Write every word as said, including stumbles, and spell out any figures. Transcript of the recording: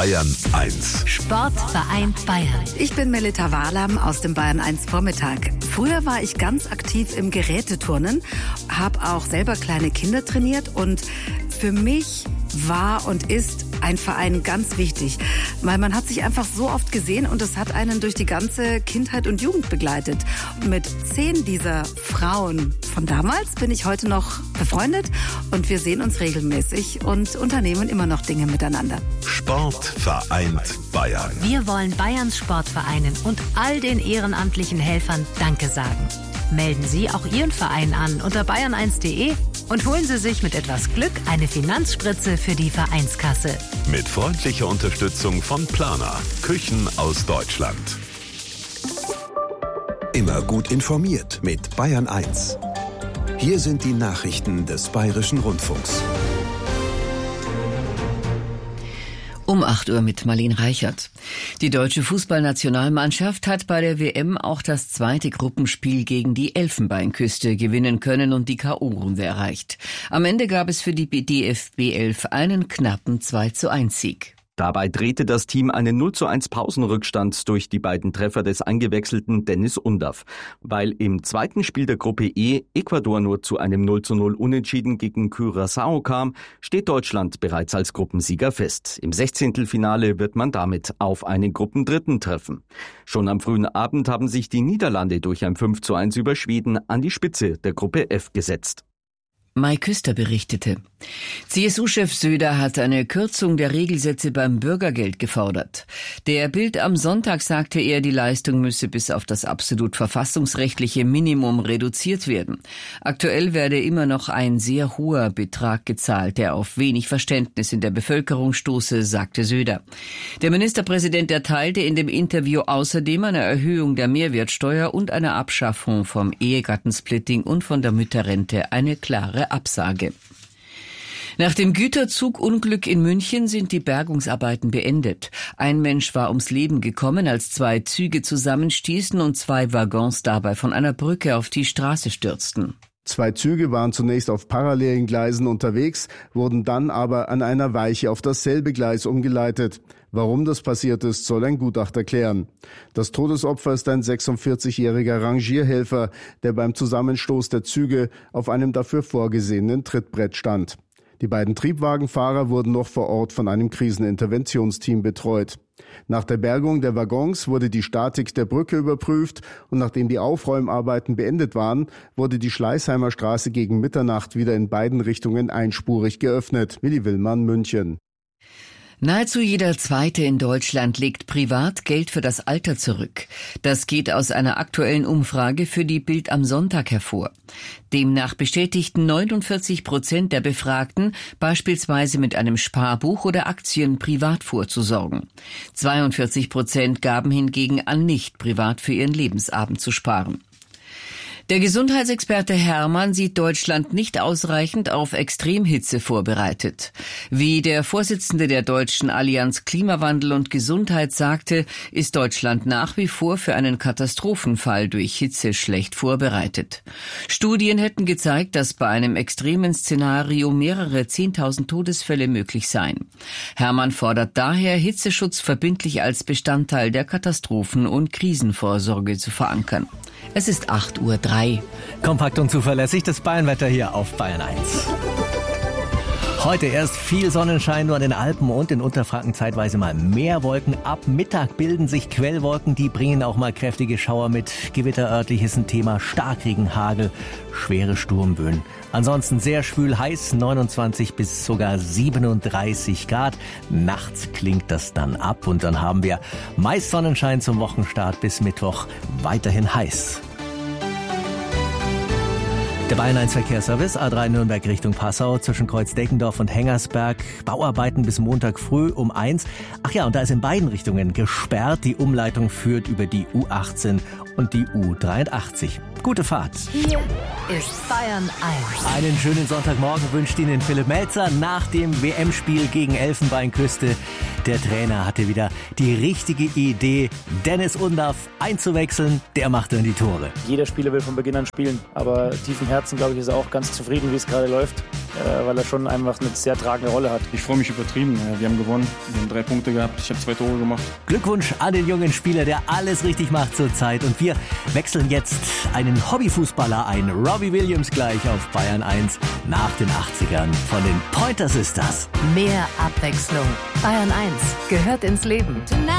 Bayern eins. Sportverein Bayern. Ich bin Melita Wahlam aus dem Bayern eins Vormittag. Früher war ich ganz aktiv im Geräteturnen, habe auch selber kleine Kinder trainiert und für mich war und ist ein Verein ganz wichtig, weil man hat sich einfach so oft gesehen und es hat einen durch die ganze Kindheit und Jugend begleitet. Mit zehn dieser Frauen von damals bin ich heute noch befreundet und wir sehen uns regelmäßig und unternehmen immer noch Dinge miteinander. Sport vereint Bayern. Wir wollen Bayerns Sportvereinen und all den ehrenamtlichen Helfern Danke sagen. Melden Sie auch Ihren Verein an unter bayern eins punkt de und holen Sie sich mit etwas Glück eine Finanzspritze für die Vereinskasse. Mit freundlicher Unterstützung von Plana, Küchen aus Deutschland. Immer gut informiert mit Bayern eins. Hier sind die Nachrichten des Bayerischen Rundfunks. Um acht Uhr mit Marlene Reichert. Die deutsche Fußballnationalmannschaft hat bei der W M auch das zweite Gruppenspiel gegen die Elfenbeinküste gewinnen können und die K O-Runde erreicht. Am Ende gab es für die D F B elf einen knappen zwei zu eins Sieg. Dabei drehte das Team einen null zu eins Pausenrückstand durch die beiden Treffer des eingewechselten Dennis Undav. Weil im zweiten Spiel der Gruppe E Ecuador nur zu einem null zu null Unentschieden gegen Curaçao kam, steht Deutschland bereits als Gruppensieger fest. Im Sechzehntelfinale wird man damit auf einen Gruppendritten treffen. Schon am frühen Abend haben sich die Niederlande durch ein fünf zu eins über Schweden an die Spitze der Gruppe F gesetzt. Mai Küster berichtete. C S U-Chef Söder hat eine Kürzung der Regelsätze beim Bürgergeld gefordert. Der Bild am Sonntag sagte er, die Leistung müsse bis auf das absolut verfassungsrechtliche Minimum reduziert werden. Aktuell werde immer noch ein sehr hoher Betrag gezahlt, der auf wenig Verständnis in der Bevölkerung stoße, sagte Söder. Der Ministerpräsident erteilte in dem Interview außerdem eine Erhöhung der Mehrwertsteuer und eine Abschaffung vom Ehegattensplitting und von der Mütterrente eine klare Absage. Nach dem Güterzugunglück in München sind die Bergungsarbeiten beendet. Ein Mensch war ums Leben gekommen, als zwei Züge zusammenstießen und zwei Waggons dabei von einer Brücke auf die Straße stürzten. Zwei Züge waren zunächst auf parallelen Gleisen unterwegs, wurden dann aber an einer Weiche auf dasselbe Gleis umgeleitet. Warum das passiert ist, soll ein Gutachter klären. Das Todesopfer ist ein sechsundvierzigjähriger Rangierhelfer, der beim Zusammenstoß der Züge auf einem dafür vorgesehenen Trittbrett stand. Die beiden Triebwagenfahrer wurden noch vor Ort von einem Kriseninterventionsteam betreut. Nach der Bergung der Waggons wurde die Statik der Brücke überprüft und nachdem die Aufräumarbeiten beendet waren, wurde die Schleißheimer Straße gegen Mitternacht wieder in beiden Richtungen einspurig geöffnet. Willi Willmann, München. Nahezu jeder Zweite in Deutschland legt privat Geld für das Alter zurück. Das geht aus einer aktuellen Umfrage für die Bild am Sonntag hervor. Demnach bestätigten neunundvierzig Prozent der Befragten, beispielsweise mit einem Sparbuch oder Aktien privat vorzusorgen. zweiundvierzig Prozent gaben hingegen an, nicht privat für ihren Lebensabend zu sparen. Der Gesundheitsexperte Hermann sieht Deutschland nicht ausreichend auf Extremhitze vorbereitet. Wie der Vorsitzende der Deutschen Allianz Klimawandel und Gesundheit sagte, ist Deutschland nach wie vor für einen Katastrophenfall durch Hitze schlecht vorbereitet. Studien hätten gezeigt, dass bei einem extremen Szenario mehrere zehntausend Todesfälle möglich seien. Hermann fordert daher, Hitzeschutz verbindlich als Bestandteil der Katastrophen- und Krisenvorsorge zu verankern. Es ist acht Uhr drei. Kompakt und zuverlässig das Bayernwetter hier auf Bayern eins. Heute erst viel Sonnenschein, nur an den Alpen und in Unterfranken zeitweise mal mehr Wolken. Ab Mittag bilden sich Quellwolken, die bringen auch mal kräftige Schauer mit. Gewitterörtlich ist ein Thema, Starkregen, Hagel, schwere Sturmböen. Ansonsten sehr schwül, heiß, neunundzwanzig bis sogar siebenunddreißig Grad. Nachts klingt das dann ab und dann haben wir meist Sonnenschein zum Wochenstart bis Mittwoch, weiterhin heiß. Der Bayern eins Verkehrsservice, A drei Nürnberg Richtung Passau, zwischen Kreuz Deckendorf und Hengersberg. Bauarbeiten bis Montag früh um eins. Ach ja, und da ist in beiden Richtungen gesperrt. Die Umleitung führt über die U achtzehn und die U dreiundachtzig. Gute Fahrt. Hier ist Bayern eins. Einen schönen Sonntagmorgen wünscht Ihnen Philipp Melzer nach dem W M-Spiel gegen Elfenbeinküste. Der Trainer hatte wieder die richtige Idee, Dennis Undav einzuwechseln. Der macht dann die Tore. Jeder Spieler will von Beginn an spielen, aber tief im Herzen, glaube ich, ist er auch ganz zufrieden, wie es gerade läuft. äh, weil er schon einfach eine sehr tragende Rolle hat. Ich freue mich übertrieben. Wir haben gewonnen, wir haben drei Punkte gehabt, ich habe zwei Tore gemacht. Glückwunsch an den jungen Spieler, der alles richtig macht zurzeit. Und wir wechseln jetzt einen Hobbyfußballer ein. Robbie Williams gleich auf Bayern eins nach den achtzigern von den Pointer Sisters. Mehr Abwechslung. Bayern eins gehört ins Leben.